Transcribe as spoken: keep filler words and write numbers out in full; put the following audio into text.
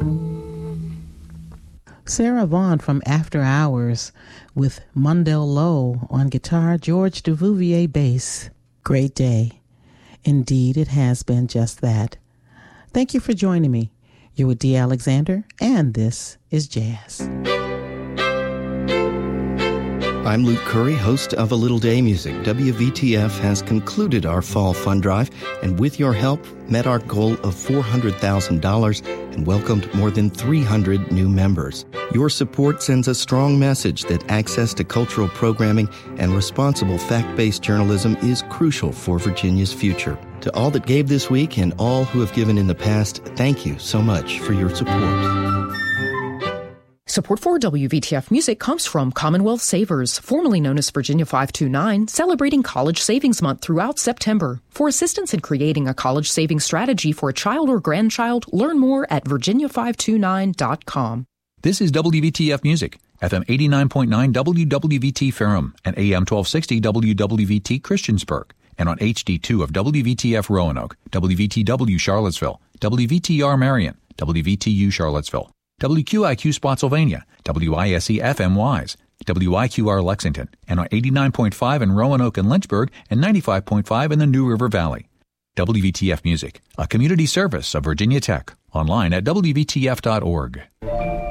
Sarah Vaughan from After Hours with Mundell Lowe on guitar, George Duvivier bass. Great day. Indeed, it has been just that. Thank you for joining me. You're with Dee Alexander, and this is Jazz. I'm Luke Curry, host of A Little Day Music. W V T F has concluded our fall fund drive, and with your help, met our goal of four hundred thousand dollars and welcomed more than three hundred new members. Your support sends a strong message that access to cultural programming and responsible fact-based journalism is crucial for Virginia's future. To all that gave this week and all who have given in the past, thank you so much for your support. Support for W V T F Music comes from Commonwealth Savers, formerly known as Virginia five two nine, celebrating College Savings Month throughout September. For assistance in creating a college savings strategy for a child or grandchild, learn more at virginia five two nine dot com. This is W V T F Music, F M eighty-nine point nine W W V T Ferrum and A M twelve sixty W W V T Christiansburg, and on H D two of W V T F Roanoke, W V T W Charlottesville, W V T R Marion, W V T U Charlottesville, W Q I Q Spotsylvania, W I S E F M Wise, W I Q R Lexington, and on eighty-nine point five in Roanoke and Lynchburg, and ninety-five point five in the New River Valley. W V T F Music, a community service of Virginia Tech, online at W V T F dot org.